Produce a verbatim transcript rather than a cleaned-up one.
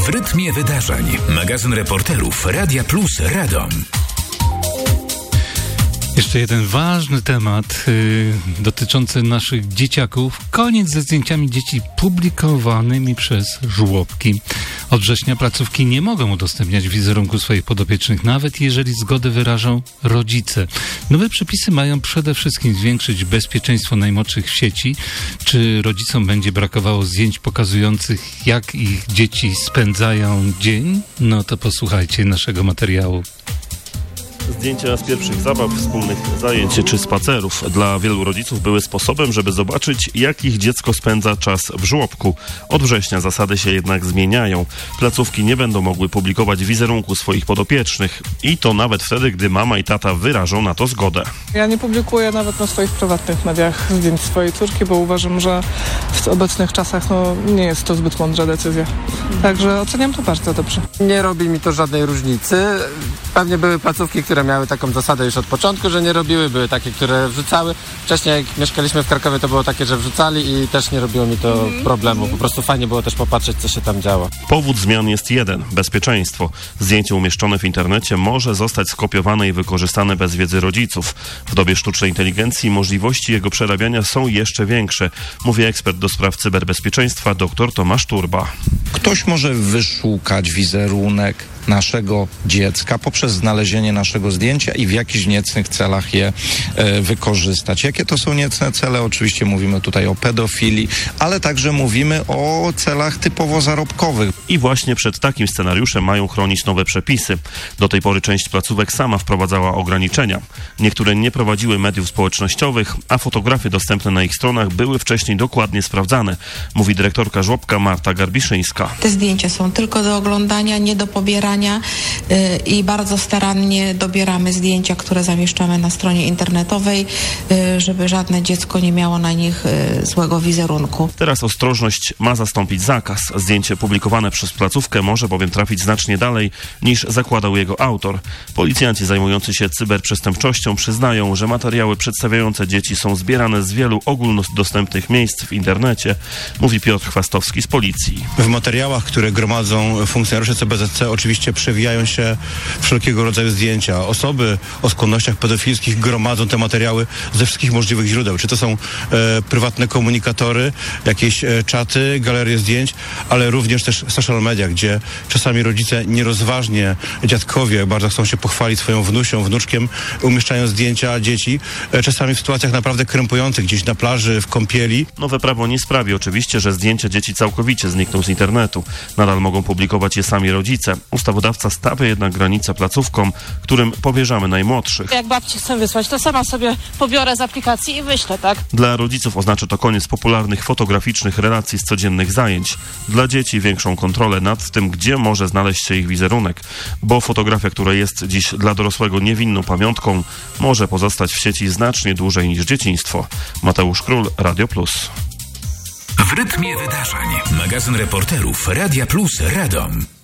W rytmie wydarzeń. Magazyn reporterów Radia Plus Radom. Jeszcze jeden ważny temat yy, dotyczący naszych dzieciaków. Koniec ze zdjęciami dzieci publikowanymi przez żłobki. Od września placówki nie mogą udostępniać wizerunku swoich podopiecznych, nawet jeżeli zgodę wyrażą rodzice. Nowe przepisy mają przede wszystkim zwiększyć bezpieczeństwo najmłodszych w sieci. Czy rodzicom będzie brakowało zdjęć pokazujących, jak ich dzieci spędzają dzień? No to posłuchajcie naszego materiału. Zdjęcia z pierwszych zabaw, wspólnych zajęć czy spacerów dla wielu rodziców były sposobem, żeby zobaczyć, jak ich dziecko spędza czas w żłobku. Od września zasady się jednak zmieniają. Placówki nie będą mogły publikować wizerunku swoich podopiecznych i to nawet wtedy, gdy mama i tata wyrażą na to zgodę. Ja nie publikuję nawet na swoich prywatnych mediach zdjęć swojej córki, bo uważam, że w obecnych czasach no, nie jest to zbyt mądra decyzja. Także oceniam to bardzo dobrze. Nie robi mi to żadnej różnicy. Pewnie były placówki, które miały taką zasadę już od początku, że nie robiły, były takie, które wrzucały. Wcześniej jak mieszkaliśmy w Krakowie, to było takie, że wrzucali i też nie robiło mi to problemu. Po prostu fajnie było też popatrzeć, co się tam działo. Powód zmian jest jeden – bezpieczeństwo. Zdjęcie umieszczone w internecie może zostać skopiowane i wykorzystane bez wiedzy rodziców. W dobie sztucznej inteligencji możliwości jego przerabiania są jeszcze większe, mówi ekspert do spraw cyberbezpieczeństwa dr Tomasz Turba. Ktoś może wyszukać wizerunek naszego dziecka poprzez znalezienie naszego zdjęcia i w jakichś niecnych celach je e, wykorzystać. Jakie to są niecne cele? Oczywiście mówimy tutaj o pedofilii, ale także mówimy o celach typowo zarobkowych. I właśnie przed takim scenariuszem mają chronić nowe przepisy. Do tej pory część placówek sama wprowadzała ograniczenia. Niektóre nie prowadziły mediów społecznościowych, a fotografie dostępne na ich stronach były wcześniej dokładnie sprawdzane, mówi dyrektorka żłobka Marta Garbiszyńska. Te zdjęcia są tylko do oglądania, nie do pobierania i bardzo starannie dobieramy zdjęcia, które zamieszczamy na stronie internetowej, żeby żadne dziecko nie miało na nich złego wizerunku. Teraz ostrożność ma zastąpić zakaz. Zdjęcie publikowane przez placówkę może bowiem trafić znacznie dalej niż zakładał jego autor. Policjanci zajmujący się cyberprzestępczością przyznają, że materiały przedstawiające dzieci są zbierane z wielu ogólnodostępnych miejsc w internecie, mówi Piotr Chwastowski z policji. W materiałach, które gromadzą funkcjonariusze C B Z C, oczywiście przewijają się wszelkiego rodzaju zdjęcia. Osoby o skłonnościach pedofilskich gromadzą te materiały ze wszystkich możliwych źródeł. Czy to są e, prywatne komunikatory, jakieś e, czaty, galerie zdjęć, ale również też social media, gdzie czasami rodzice nierozważnie, dziadkowie bardzo chcą się pochwalić swoją wnusią, wnuczkiem, umieszczają zdjęcia dzieci, e, czasami w sytuacjach naprawdę krępujących, gdzieś na plaży, w kąpieli. Nowe prawo nie sprawi oczywiście, że zdjęcia dzieci całkowicie znikną z internetu. Nadal mogą publikować je sami rodzice. Ustawodawca stawia jednak granice placówkom, którym powierzamy najmłodszych. Jak babci chcę wysłać, to sama sobie pobiorę z aplikacji i wyślę, tak? Dla rodziców oznacza to koniec popularnych fotograficznych relacji z codziennych zajęć. Dla dzieci większą kontrolę nad tym, gdzie może znaleźć się ich wizerunek, bo fotografia, która jest dziś dla dorosłego niewinną pamiątką, może pozostać w sieci znacznie dłużej niż dzieciństwo. Mateusz Król, Radio Plus. W rytmie wydarzeń. Magazyn reporterów Radia Plus Radom.